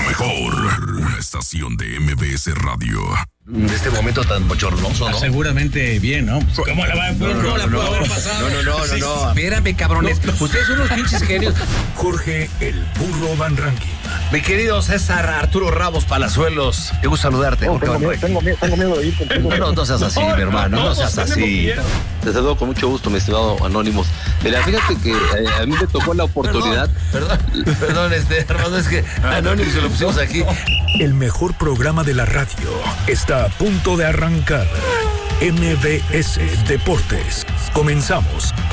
mejor, una estación de MBS Radio. De este momento tan bochornoso, ¿no? Seguramente bien, ¿no? ¿Cómo la va? ¿Cómo la puedo haber pasado? No. Espérame, cabrones. Ustedes son unos pinches genios. Jorge el Burro Van Ranking. Mi querido César Arturo Ramos Palazuelos, qué gusto saludarte. Tengo miedo de ir contigo. No seas así, mi hermano, no seas así. Te saludo con mucho gusto, mi estimado Anónimos. Mira, fíjate que a mí me tocó la oportunidad. Perdón, hermano, es que Anónimos se lo pusimos aquí. El mejor programa de la radio está a punto de arrancar. MBS Deportes. Comenzamos.